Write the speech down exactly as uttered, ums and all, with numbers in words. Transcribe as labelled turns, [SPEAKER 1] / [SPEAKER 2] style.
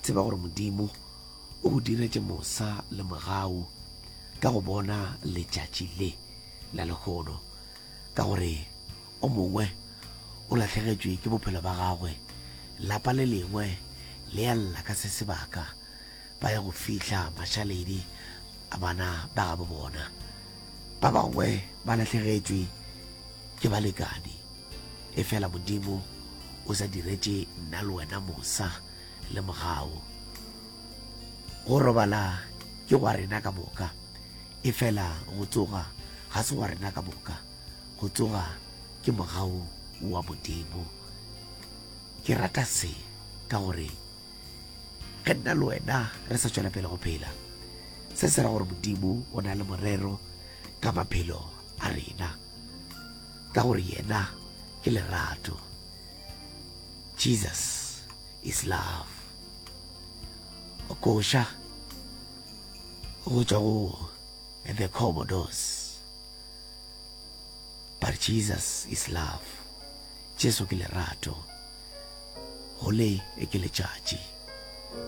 [SPEAKER 1] tseba gore modimo o go diretse mosa le mogau ka go bona letšatši le la lekgono, ka gore o mongwe o latlhegetšwe ke bophelo ba gagwe, lapa le lengwe le ya lla ka se sebaka ba ya go fihla mašaledi a bana ba gabo bona. Ba bangwe ba latlhegetšwe ke balekane, e fela modimo o sa diretše nna le wena mosa le mogau. Go robala ke gwa rena ka moka, e fela go tsoga ga se gwa rena ka moka, go tsoga ke mogau wa modimo. Ke rata se ka gore ge nna le wena re sa tšwela pele go phela, se se ra gore modimo o na le morero ka maphelo a rena, ka gore yena ke lerato. Jesus is love. Okosha go tšwa go the Commodores, but Jesus is love. Jesu ke lerato, gole e ke letšatši.